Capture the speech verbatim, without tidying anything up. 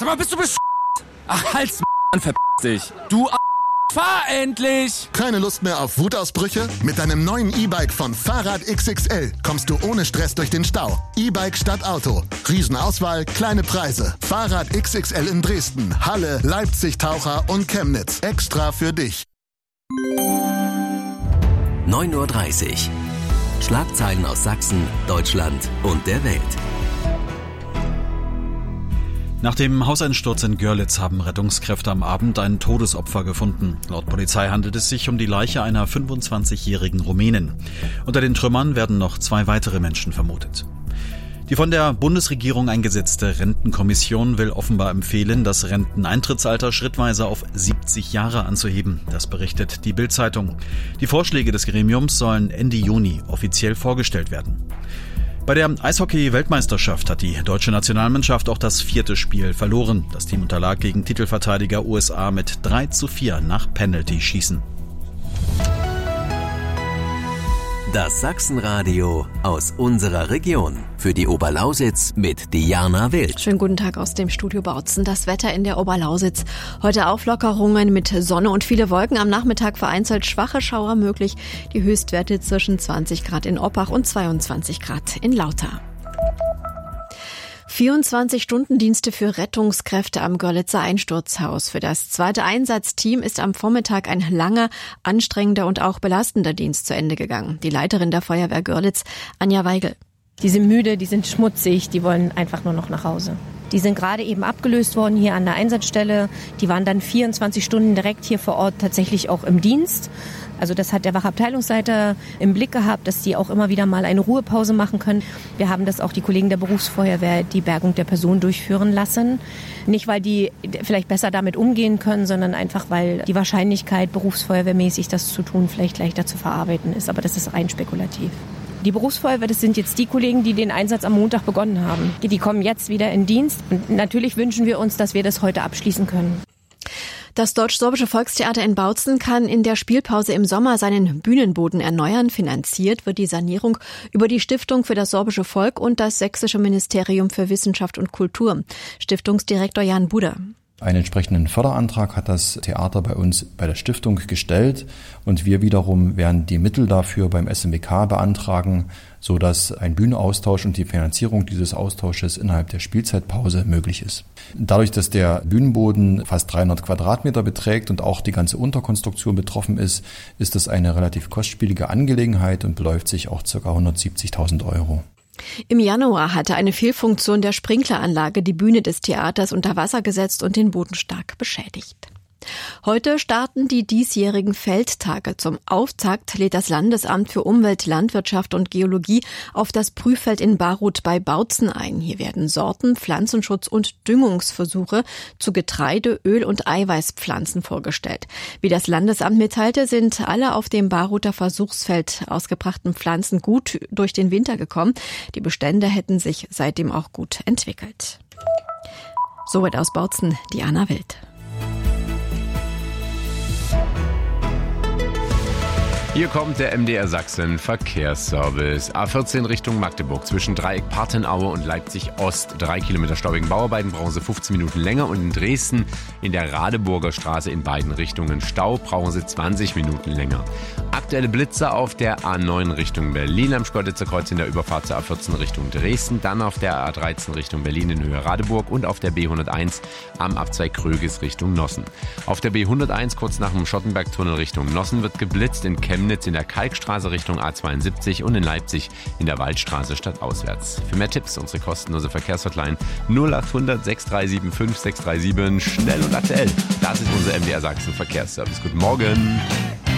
Sag mal, bist du besch***? Ach, halt's Mann, verpiss dich. Du A***, fahr endlich! Keine Lust mehr auf Wutausbrüche? Mit deinem neuen E-Bike von Fahrrad X X L kommst du ohne Stress durch den Stau. E-Bike statt Auto. Riesenauswahl, kleine Preise. Fahrrad X X L in Dresden, Halle, Leipzig, Taucher und Chemnitz. Extra für dich. neun Uhr dreißig. Schlagzeilen aus Sachsen, Deutschland und der Welt. Nach dem Hauseinsturz in Görlitz haben Rettungskräfte am Abend ein Todesopfer gefunden. Laut Polizei handelt es sich um die Leiche einer fünfundzwanzigjährigen Rumänin. Unter den Trümmern werden noch zwei weitere Menschen vermutet. Die von der Bundesregierung eingesetzte Rentenkommission will offenbar empfehlen, das Renteneintrittsalter schrittweise auf siebzig Jahre anzuheben. Das berichtet die Bild-Zeitung. Die Vorschläge des Gremiums sollen Ende Juni offiziell vorgestellt werden. Bei der Eishockey-Weltmeisterschaft hat die deutsche Nationalmannschaft auch das vierte Spiel verloren. Das Team unterlag gegen Titelverteidiger U S A mit drei zu vier nach Penalty-Schießen. Das Sachsenradio aus unserer Region. Für die Oberlausitz mit Diana Wild. Schönen guten Tag aus dem Studio Bautzen. Das Wetter in der Oberlausitz. Heute Auflockerungen mit Sonne und viele Wolken. Am Nachmittag vereinzelt schwache Schauer möglich. Die Höchstwerte zwischen zwanzig Grad in Oppach und zweiundzwanzig Grad in Lauter. vierundzwanzig-Stunden-Dienste für Rettungskräfte am Görlitzer Einsturzhaus. Für das zweite Einsatzteam ist am Vormittag ein langer, anstrengender und auch belastender Dienst zu Ende gegangen. Die Leiterin der Feuerwehr Görlitz, Anja Weigel. Die sind müde, die sind schmutzig, die wollen einfach nur noch nach Hause. Die sind gerade eben abgelöst worden hier an der Einsatzstelle. Die waren dann vierundzwanzig Stunden direkt hier vor Ort tatsächlich auch im Dienst. Also das hat der Wachabteilungsleiter im Blick gehabt, dass die auch immer wieder mal eine Ruhepause machen können. Wir haben das auch die Kollegen der Berufsfeuerwehr, die Bergung der Person durchführen lassen. Nicht, weil die vielleicht besser damit umgehen können, sondern einfach, weil die Wahrscheinlichkeit, berufsfeuerwehrmäßig das zu tun, vielleicht leichter zu verarbeiten ist. Aber das ist rein spekulativ. Die Berufsfeuerwehr, das sind jetzt die Kollegen, die den Einsatz am Montag begonnen haben. Die kommen jetzt wieder in Dienst. Und natürlich wünschen wir uns, dass wir das heute abschließen können. Das Deutsch-Sorbische Volkstheater in Bautzen kann in der Spielpause im Sommer seinen Bühnenboden erneuern. Finanziert wird die Sanierung über die Stiftung für das sorbische Volk und das Sächsische Ministerium für Wissenschaft und Kultur. Stiftungsdirektor Jan Buder. Einen entsprechenden Förderantrag hat das Theater bei uns bei der Stiftung gestellt und wir wiederum werden die Mittel dafür beim S M B K beantragen, sodass ein Bühnenaustausch und die Finanzierung dieses Austausches innerhalb der Spielzeitpause möglich ist. Dadurch, dass der Bühnenboden fast dreihundert Quadratmeter beträgt und auch die ganze Unterkonstruktion betroffen ist, ist es eine relativ kostspielige Angelegenheit und beläuft sich auch ca. hundertsiebzigtausend Euro. Im Januar hatte eine Fehlfunktion der Sprinkleranlage die Bühne des Theaters unter Wasser gesetzt und den Boden stark beschädigt. Heute starten die diesjährigen Feldtage. Zum Auftakt lädt das Landesamt für Umwelt, Landwirtschaft und Geologie auf das Prüffeld in Barut bei Bautzen ein. Hier werden Sorten, Pflanzenschutz und Düngungsversuche zu Getreide, Öl und Eiweißpflanzen vorgestellt. Wie das Landesamt mitteilte, sind alle auf dem Baruter Versuchsfeld ausgebrachten Pflanzen gut durch den Winter gekommen. Die Bestände hätten sich seitdem auch gut entwickelt. Soweit aus Bautzen, Diana Wild. Hier kommt der M D R Sachsen Verkehrsservice. A vierzehn Richtung Magdeburg zwischen Dreieck Partenaue und Leipzig Ost. Drei Kilometer staubigen Bauarbeiten brauchen Sie fünfzehn Minuten länger. Und in Dresden in der Radeburger Straße in beiden Richtungen Stau brauchen Sie zwanzig Minuten länger. Aktuelle Blitzer auf der A neun Richtung Berlin am Schkeuditzer Kreuz in der Überfahrt zur A vierzehn Richtung Dresden. Dann auf der A dreizehn Richtung Berlin in Höhe Radeburg und auf der B hunderteins am Abzweig Krögis Richtung Nossen. Auf der B hunderteins kurz nach dem Schottenbergtunnel Richtung Nossen wird geblitzt in Chemnitz in der Kalkstraße Richtung A zweiundsiebzig und in Leipzig in der Waldstraße stadtauswärts. Für mehr Tipps unsere kostenlose Verkehrshotline null achthundert sechs drei sieben fünf sechs drei sieben. Schnell und aktuell. Das ist unser M D R Sachsen Verkehrsservice. Guten Morgen.